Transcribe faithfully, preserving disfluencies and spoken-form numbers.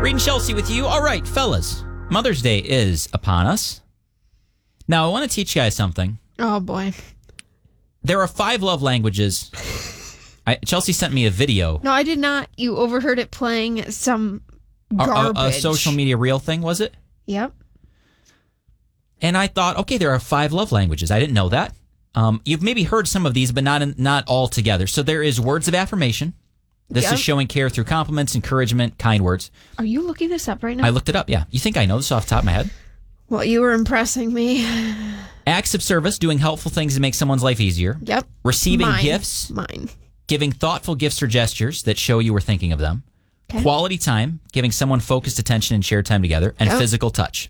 Reed and Chelsea with you. All right, fellas. Mother's Day is upon us. Now, I want to teach you guys something. Oh, boy. There are five love languages. I, Chelsea sent me a video. No, I did not. You overheard it playing some A, garbage. a, a social media reel thing, was it? Yep. And I thought, okay, there are five love languages. I didn't know that. Um, you've maybe heard some of these, but not in, not all together. So there is words of affirmation. This Yep. is showing care through compliments, encouragement, kind words. Are you looking this up right now? I looked it up, yeah. You think I know this off the top of my head? Well, you were impressing me. Acts of service, doing helpful things to make someone's life easier. Yep. Receiving Mine. gifts. Mine. Giving thoughtful gifts or gestures that show you were thinking of them. Okay. Quality time, giving someone focused attention and shared time together. And Yep. physical touch.